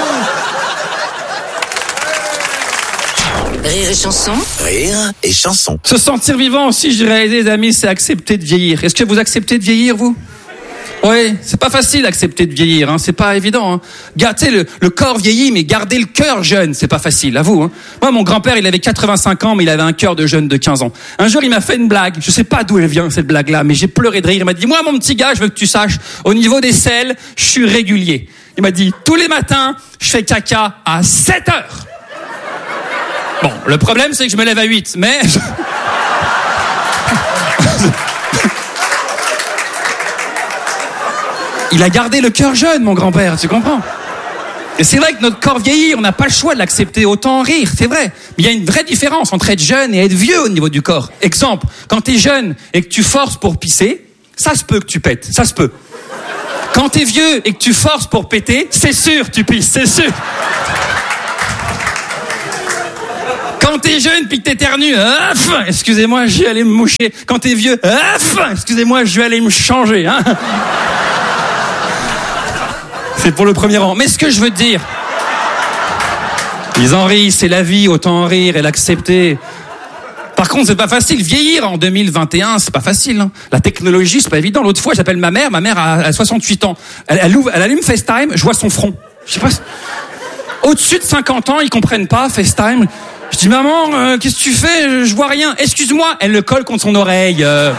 tout. Rire et chanson. Rire et chanson. Se sentir vivant aussi, je dirais, les amis, c'est accepter de vieillir. Est-ce que vous acceptez de vieillir, vous? Ouais, c'est pas facile d'accepter de vieillir, hein, c'est pas évident. Hein. Gardez le, le corps vieillit, mais garder le cœur jeune, c'est pas facile, à vous. Hein. Moi, mon grand-père, il avait quatre-vingt-cinq ans, mais il avait un cœur de jeune de quinze ans. Un jour, il m'a fait une blague, je sais pas d'où elle vient, cette blague-là, mais j'ai pleuré de rire. Il m'a dit, moi, mon petit gars, je veux que tu saches, au niveau des selles, je suis régulier. Il m'a dit, tous les matins, je fais caca à sept heures. Bon, le problème, c'est que je me lève à huit, mais... Il a gardé le cœur jeune, mon grand-père, tu comprends? Et c'est vrai que notre corps vieillit, on n'a pas le choix de l'accepter, autant en rire, c'est vrai. Mais il y a une vraie différence entre être jeune et être vieux au niveau du corps. Exemple, quand t'es jeune et que tu forces pour pisser, ça se peut que tu pètes, ça se peut. Quand t'es vieux et que tu forces pour péter, c'est sûr tu pisses, c'est sûr. Quand t'es jeune puis que t'éternues, haf, excusez-moi, je vais aller me moucher. Quand t'es vieux, haf, excusez-moi, je vais aller me changer. Hein. C'est pour le premier rang. Mais ce que je veux te dire, ils en rient, c'est la vie, autant en rire et l'accepter. Par contre, c'est pas facile. Vieillir en deux mille vingt et un, c'est pas facile. Hein. La technologie, c'est pas évident. L'autre fois, j'appelle ma mère. Ma mère a, a soixante-huit ans. Elle, elle, ouvre, elle allume FaceTime, je vois son front. Je sais pas. Au-dessus de cinquante ans, ils comprennent pas FaceTime. Je dis, maman, euh, qu'est-ce que tu fais? Je vois rien. Excuse-moi. Elle le colle contre son oreille. Euh...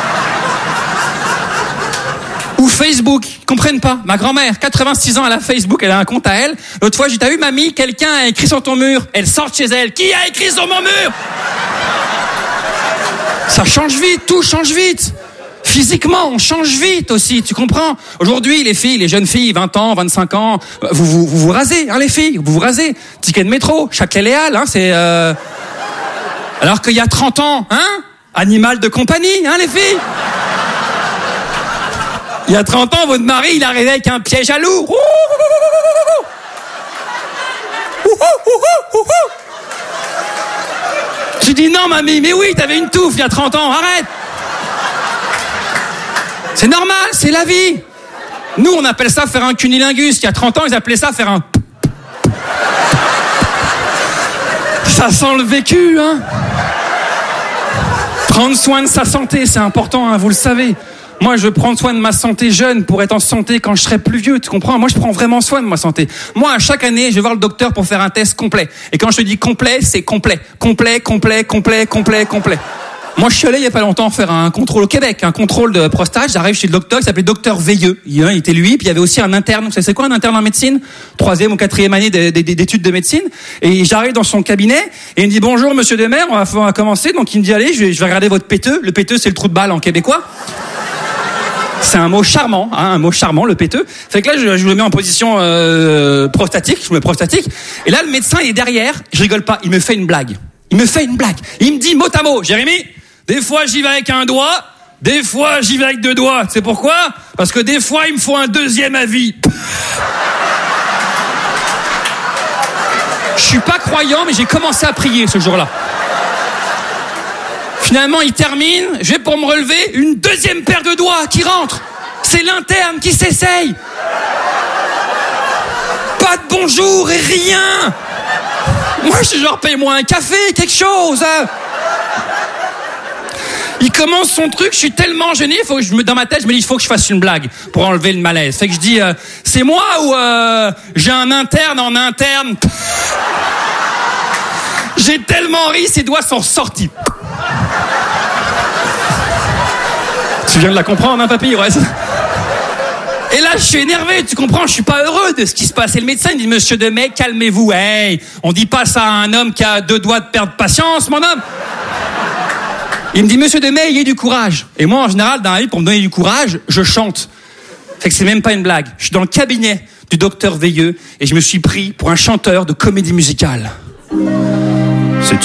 Ou Facebook, ils comprennent pas. Ma grand-mère, quatre-vingt-six ans, elle a Facebook, elle a un compte à elle. L'autre fois, j'ai dit, t'as vu, mamie, quelqu'un a écrit sur ton mur. Elle sort de chez elle. Qui a écrit sur mon mur? Ça change vite, tout change vite. Physiquement, on change vite aussi, tu comprends? Aujourd'hui, les filles, les jeunes filles, vingt ans, vingt-cinq ans, vous vous, vous, vous rasez, hein, les filles, vous vous rasez. Ticket de métro, Châtelet-Léal, hein, c'est... Euh... Alors qu'il y a trente ans, hein, animal de compagnie, hein, les filles. Il y a trente ans, votre mari, il arrivait avec un piège à loup. J'ai dit non, mamie, mais oui, t'avais une touffe il y a trente ans, arrête. C'est normal, c'est la vie. Nous, on appelle ça faire un cunilingus. Il y a trente ans, ils appelaient ça faire un... Ça sent le vécu, hein. Prendre soin de sa santé, c'est important, hein, vous le savez. Moi, je veux prendre soin de ma santé jeune pour être en santé quand je serai plus vieux, tu comprends? Moi, je prends vraiment soin de ma santé. Moi, chaque année, je vais voir le docteur pour faire un test complet. Et quand je te dis complet, c'est complet. Complet, complet, complet, complet, complet. Moi, je suis allé il y a pas longtemps faire un contrôle au Québec, un contrôle de prostate. J'arrive chez le docteur, il s'appelait docteur Veilleux. Il était lui, puis il y avait aussi un interne. Vous savez, c'est quoi un interne en médecine? Troisième ou quatrième année d'études de médecine. Et j'arrive dans son cabinet, et il me dit bonjour, monsieur Demer, on va, on va commencer. Donc il me dit allez, je vais, je vais regarder votre péteux. Le péteux, c'est le trou de balle en québécois. C'est un mot charmant, hein, un mot charmant, le péteux. Fait que là, je, je le mets en position euh, prostatique, je me mets prostatique. Et là, le médecin il est derrière, je rigole pas, il me fait une blague. Il me fait une blague. Il me dit mot à mot, Jérémy, des fois j'y vais avec un doigt, des fois j'y vais avec deux doigts. Tu sais pourquoi? Parce que des fois il me faut un deuxième avis. Je suis pas croyant, mais j'ai commencé à prier ce jour-là. Finalement, il termine, je vais pour me relever, une deuxième paire de doigts qui rentre. C'est l'interne qui s'essaye. Pas de bonjour et rien. Moi, je suis genre, paye-moi un café, quelque chose. Hein. Il commence son truc, je suis tellement gêné, faut que je me, dans ma tête, je me dis, il faut que je fasse une blague pour enlever le malaise. Fait que je dis, euh, c'est moi ou euh, j'ai un interne en interne. J'ai tellement ri, ses doigts sont sortis. Tu viens de la comprendre, hein, papy? Ouais. Et là, je suis énervé, tu comprends? Je suis pas heureux de ce qui se passe. Et le médecin il dit, monsieur Demet, calmez-vous. Hey, on dit pas ça à un homme qui a deux doigts de perdre patience, mon homme. Il me dit, monsieur Demet, ayez du courage. Et moi, en général, dans la vie, pour me donner du courage, je chante. Fait que c'est même pas une blague. Je suis dans le cabinet du docteur Veilleux et je me suis pris pour un chanteur de comédie musicale.